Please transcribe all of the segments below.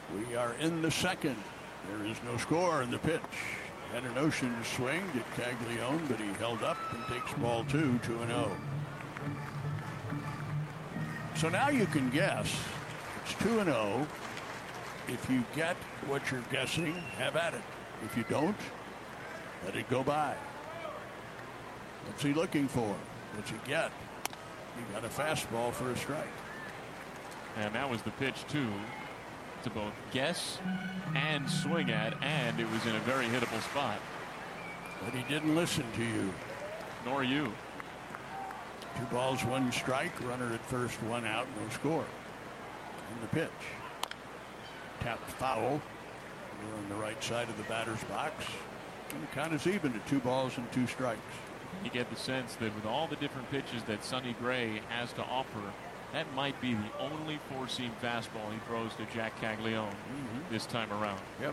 We are in the second. There is no score in the pitch. Had an ocean swing at Caglione, but he held up and takes ball 2-0. So now you can guess. It's 2-0. If you get what you're guessing, have at it. If you don't, let it go by. What's he looking for? What's he get? He got a fastball for a strike. And that was the pitch, too, to both guess and swing at, and it was in a very hittable spot. But he didn't listen to you. Nor you. 2 balls, 1 strike, runner at first, 1 out, no score. And the pitch. Tapped foul. We're on the right side of the batter's box. And the count is even at 2 balls and 2 strikes. You get the sense that with all the different pitches that Sonny Gray has to offer, that might be the only 4-seam fastball he throws to Jack Caglione this time around. Yep.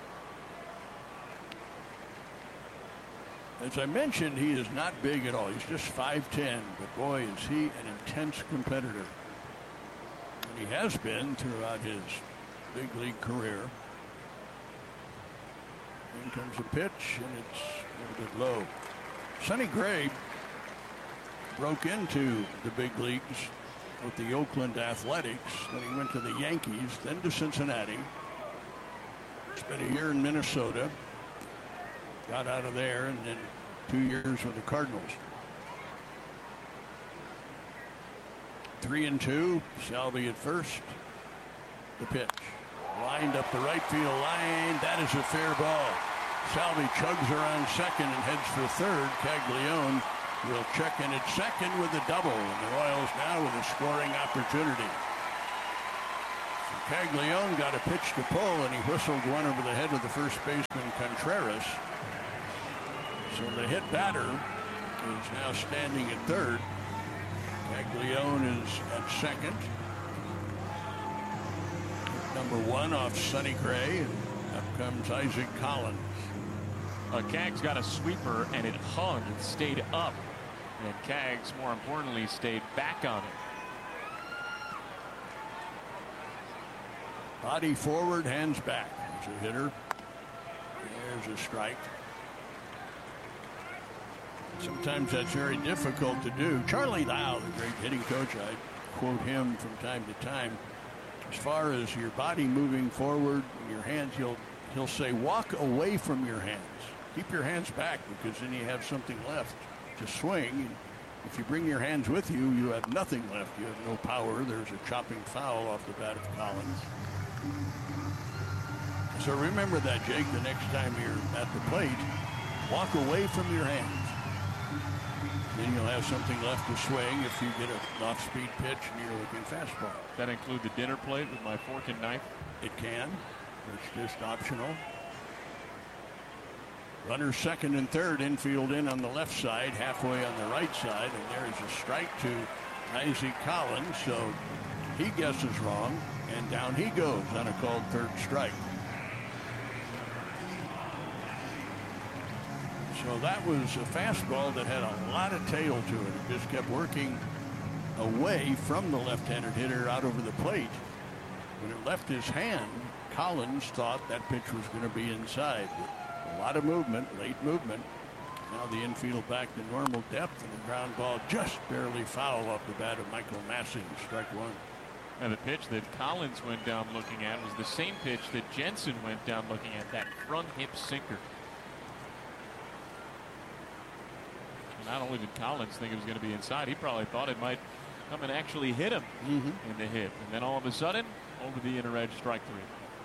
As I mentioned, he is not big at all. He's just 5'10", but boy, is he an intense competitor. And he has been throughout his big league career. In comes a pitch, and it's a little bit low. Sonny Gray broke into the big leagues with the Oakland Athletics. Then he went to the Yankees, then to Cincinnati. Spent a year in Minnesota. Got out of there, and then 2 years with the Cardinals. 3-2. Salvi at first. The pitch. Lined up the right field line. That is a fair ball. Salvi chugs around second and heads for third. Caglione will check in at second with a double. And the Royals now with a scoring opportunity. So Caglione got a pitch to pull, and he whistled one over the head of the first baseman, Contreras. So the hit batter is now standing at third. Caglione is at second. Number 1 off Sonny Gray, and up comes Isaac Collins. Kag's got a sweeper, and it hung and stayed up. And Kag's, more importantly, stayed back on it. Body forward, hands back. There's a hitter. There's a strike. Sometimes that's very difficult to do. Charlie Lau, the great hitting coach, I quote him from time to time. As far as your body moving forward, your hands, he'll say, walk away from your hands. Keep your hands back, because then you have something left to swing. If you bring your hands with you, you have nothing left. You have no power. There's a chopping foul off the bat of Collins. So remember that, Jake, the next time you're at the plate. Walk away from your hands. Then you'll have something left to swing if you get an off-speed pitch and you're looking fastball. That include the dinner plate with my fork and knife? It can. It's just optional. Runners second and third, infield in on the left side, halfway on the right side, and there's a strike to Isaac Collins. So he guesses wrong, and down he goes on a called third strike. So that was a fastball that had a lot of tail to it. It just kept working away from the left-handed hitter out over the plate. When it left his hand, Collins thought that pitch was going to be inside. A lot of movement, late movement. Now the infield back to normal depth, and the ground ball just barely foul off the bat of Michael Massey. Strike 1. And the pitch that Collins went down looking at was the same pitch that Jensen went down looking at, that front hip sinker. Not only did Collins think it was going to be inside, he probably thought it might come and actually hit him in the hit. And then all of a sudden, over the inner edge, strike 3.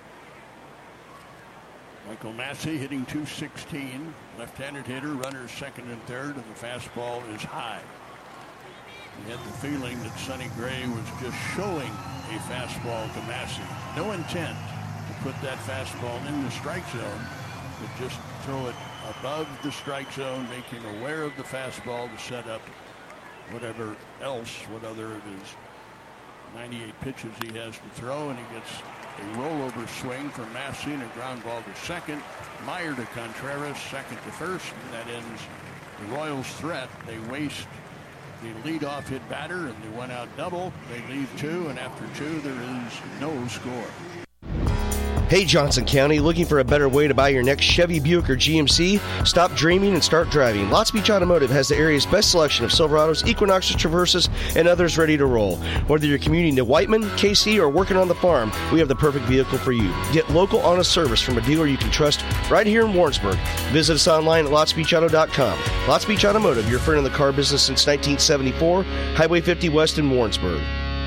Michael Massey hitting .216. Left-handed hitter, runners second and third, and the fastball is high. He had the feeling that Sonny Gray was just showing a fastball to Massey. No intent to put that fastball in the strike zone, but just throw it above the strike zone, make him aware of the fastball to set up whatever else, what other of his 98 pitches he has to throw, and he gets a rollover swing from Massey and a ground ball to second. Meyer to Contreras, second to first, and that ends the Royals' threat. They waste the leadoff hit batter, and the 1-out double. They leave 2, and after 2, there is no score. Hey Johnson County, looking for a better way to buy your next Chevy, Buick, or GMC? Stop dreaming and start driving. Lots Beach Automotive has the area's best selection of Silverados, Equinoxes, Traverses, and others ready to roll. Whether you're commuting to Whiteman, KC, or working on the farm, we have the perfect vehicle for you. Get local, honest service from a dealer you can trust right here in Warrensburg. Visit us online at LottsBeachAuto.com. Lots Beach Automotive, your friend in the car business since 1974, Highway 50 West in Warrensburg.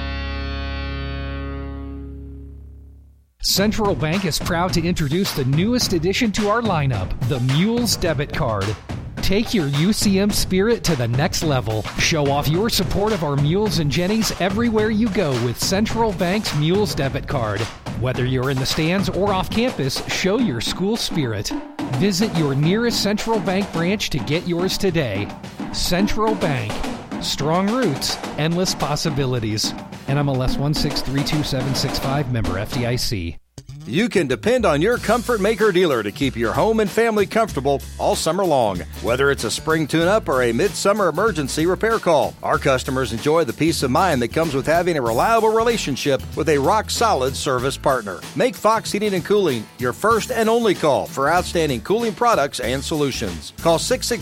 Central Bank is proud to introduce the newest addition to our lineup, the Mules Debit Card. Take your UCM spirit to the next level. Show off your support of our Mules and Jennies everywhere you go with Central Bank's Mules Debit Card. Whether you're in the stands or off campus, show your school spirit. Visit your nearest Central Bank branch to get yours today. Central Bank. Strong roots, endless possibilities. NMLS 1632765, member FDIC. You can depend on your Comfort Maker dealer to keep your home and family comfortable all summer long. Whether it's a spring tune-up or a midsummer emergency repair call, our customers enjoy the peace of mind that comes with having a reliable relationship with a rock-solid service partner. Make Fox Heating and Cooling your first and only call for outstanding cooling products and solutions. Call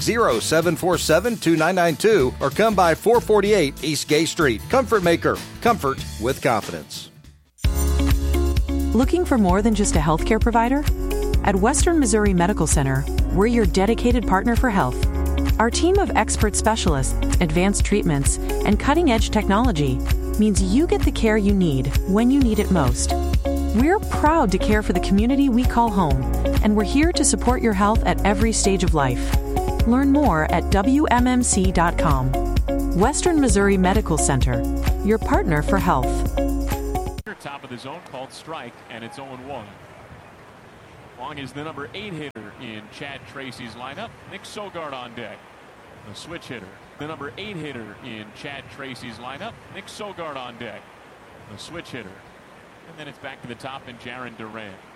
660-747-2992 or come by 448 East Gay Street. Comfort Maker. Comfort with confidence. Looking for more than just a healthcare provider? At Western Missouri Medical Center, we're your dedicated partner for health. Our team of expert specialists, advanced treatments, and cutting-edge technology means you get the care you need when you need it most. We're proud to care for the community we call home, and we're here to support your health at every stage of life. Learn more at WMMC.com. Western Missouri Medical Center, your partner for health. Top of the zone called strike, and it's 0-1. Long is the number 8 hitter in Chad Tracy's lineup. Nick Sogard on deck. The switch hitter. The number 8 hitter in Chad Tracy's lineup. Nick Sogard on deck. The switch hitter. And then it's back to the top and Jaron Durant.